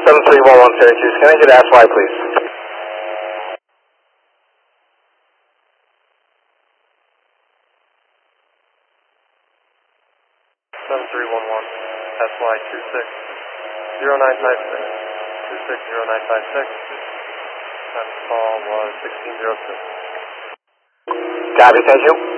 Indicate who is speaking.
Speaker 1: 7311 Syracuse. Can I get ASFLY, please?
Speaker 2: ASFLY 260956. 260956. Time to call was 1606.
Speaker 1: Copy, thank you.